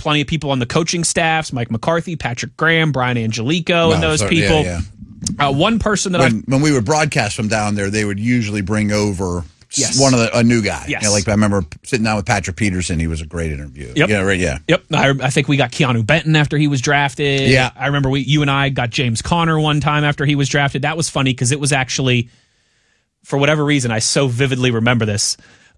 plenty of people on the coaching staffs, Mike McCarthy, Patrick Graham, Brian Angelico, and those people. Yeah. One person that when we would broadcast from down there, they would usually bring over a new guy. Yes. You know, like I remember sitting down with Patrick Peterson. He was a great interview. Yep. Yeah, right. Yeah. Yep. I think we got Keanu Benton after he was drafted. Yeah. I remember you and I got James Conner one time after he was drafted. That was funny because it was actually, for whatever reason, I so vividly remember this.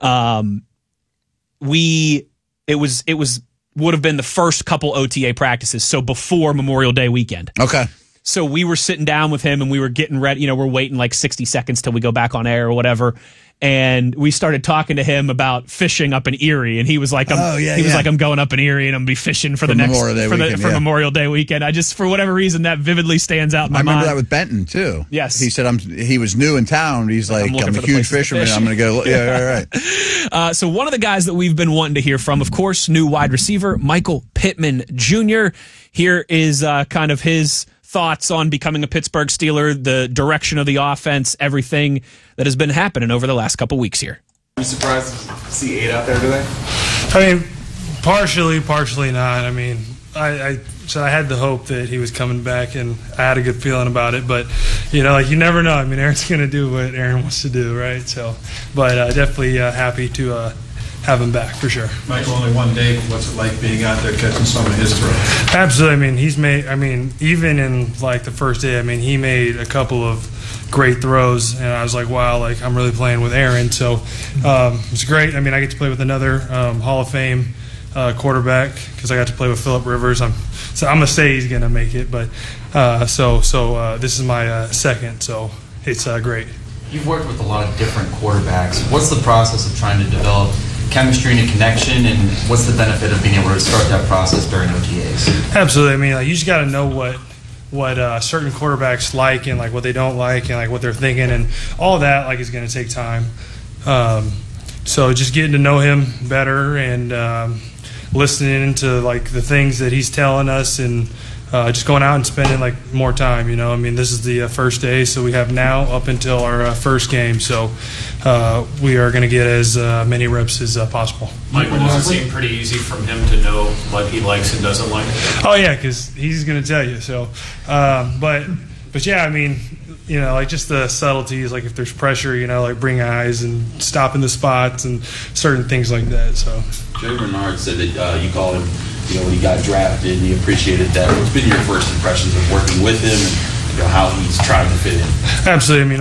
Would have been the first couple OTA practices, so before Memorial Day weekend. Okay. So we were sitting down with him and we were getting ready. You know, we're waiting like 60 seconds till we go back on air or whatever. And we started talking to him about fishing up in Erie, and he was like, "I'm going up in Erie and I'm gonna be fishing for Memorial Day weekend." I just, for whatever reason, that vividly stands out in my mind. I remember that with Benton too. Yes, he said he was new in town. He's like, I'm a huge fisherman. I'm going to go. Yeah, right. So one of the guys that we've been wanting to hear from, of course, new wide receiver Michael Pittman Jr. Here is kind of his thoughts on becoming a Pittsburgh Steeler, the direction of the offense, everything that has been happening over the last couple weeks here. Are you surprised to see 8 out there today? I mean, partially not. I mean, I had the hope that he was coming back, and I had a good feeling about it. But, you never know. I mean, Aaron's going to do what Aaron wants to do, right? So, but definitely happy to have him back for sure. Michael, only one day. What's it like being out there catching some of his throws? Absolutely. I mean, even in like the first day, he made a couple of great throws, and I was like, wow, like I'm really playing with Aaron. So it's great. I mean, I get to play with another Hall of Fame quarterback because I got to play with Phillip Rivers. I'm gonna say he's gonna make it, but so this is my second, so it's great. You've worked with a lot of different quarterbacks. What's the process of trying to develop chemistry and a connection, and what's the benefit of being able to start that process during OTAs? Absolutely. I mean, like, you just got to know what certain quarterbacks like and like what they don't like and like what they're thinking, and all that like is going to take time. So just getting to know him better and listening to like the things that he's telling us, and just going out and spending like more time. I mean, this is the first day, so we have now up until our first game. So we are going to get as many reps as possible. Michael, does it seem pretty easy from him to know what he likes and doesn't like? Oh yeah, because he's going to tell you. So, but yeah, I mean, like just the subtleties, like if there's pressure, like bring eyes and stopping the spots and certain things like that. So Jay Bernard said that you called him, when he got drafted, and he appreciated that. What's been your first impressions of working with him and how he's trying to fit in? Absolutely.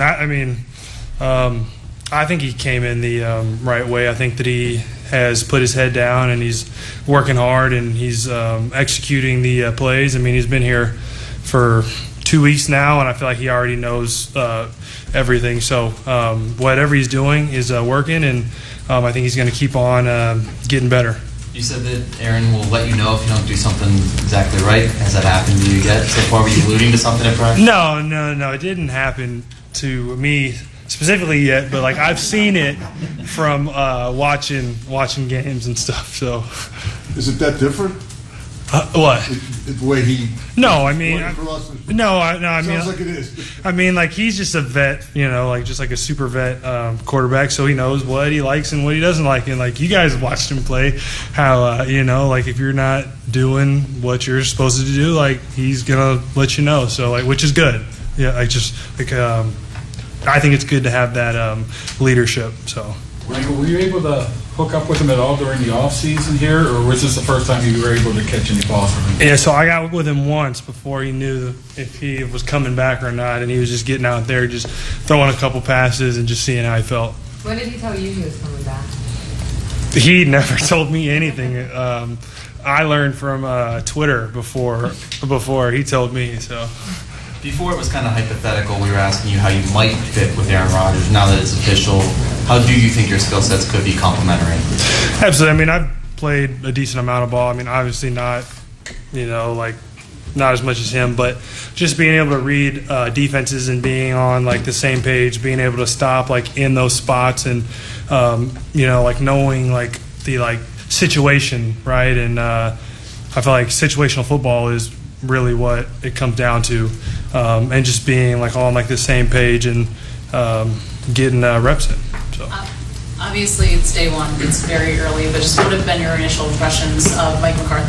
I think he came in the right way. I think that he has put his head down and he's working hard and he's executing the plays. I mean, he's been here for 2 weeks now, and I feel like he already knows everything. So whatever he's doing is working, and I think he's going to keep on getting better. You said that Aaron will let you know if you don't do something exactly right. Has that happened to you yet so far? Were you alluding to something at practice? No. It didn't happen to me specifically yet, but like I've seen it from watching games and stuff. So, is it that different? What? The way he? No, I mean, sounds like it is. I mean, like he's just a vet, like just like a super vet quarterback, so he knows what he likes and what he doesn't like. And like you guys watched him play, how like if you're not doing what you're supposed to do, like he's gonna let you know. So like, which is good. Yeah, I think it's good to have that leadership. So, Michael, were you able to hook up with him at all during the off season here, or was this the first time you were able to catch any balls from him? Yeah, so I got with him once before he knew if he was coming back or not, and he was just getting out there, just throwing a couple passes and just seeing how he felt. When did he tell you he was coming back? He never told me anything. I learned from Twitter before he told me. So. Before it was kind of hypothetical. We were asking you how you might fit with Aaron Rodgers. Now that it's official, how do you think your skill sets could be complementary? Absolutely. I mean, I've played a decent amount of ball. I mean, obviously not, not as much as him, but just being able to read defenses and being on like the same page, being able to stop like in those spots, and like knowing like the like situation, right? And I feel like situational football is really what it comes down to, and just being like all on like the same page and getting reps in. So obviously it's day one, it's very early, but just what have been your initial impressions of Mike McCarthy?